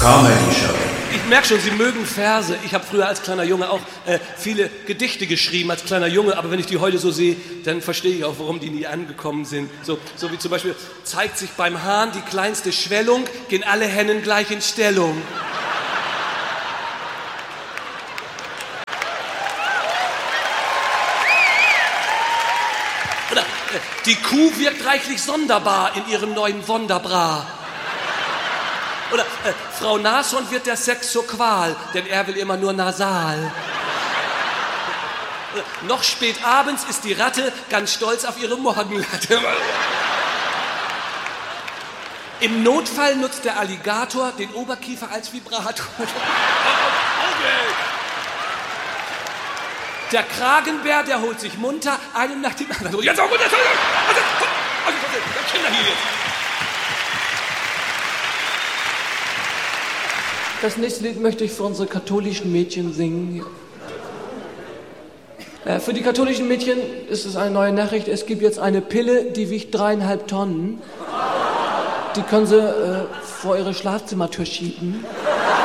Comedy Show. Ich merke schon, Sie mögen Verse. Ich habe früher als kleiner Junge auch viele Gedichte geschrieben als kleiner Junge, aber wenn ich die heute so sehe, dann verstehe ich auch, warum die nie angekommen sind. So wie zum Beispiel, zeigt sich beim Hahn die kleinste Schwellung, gehen alle Hennen gleich in Stellung. Oder die Kuh wirkt reichlich sonderbar in ihrem neuen Wonderbra. Oder Frau Nashorn wird der Sex zur Qual, denn er will immer nur nasal. Noch spät abends ist die Ratte ganz stolz auf ihre Morgenlatte. Im Notfall nutzt der Alligator den Oberkiefer als Vibrator. Der Kragenbär, der holt sich munter einen nach dem anderen. Jetzt auch munter! Kinder hier jetzt! Das nächste Lied möchte ich für unsere katholischen Mädchen singen. Für die katholischen Mädchen ist es eine neue Nachricht. Es gibt jetzt eine Pille, die wiegt 3,5 Tonnen. Die können sie vor ihre Schlafzimmertür schieben.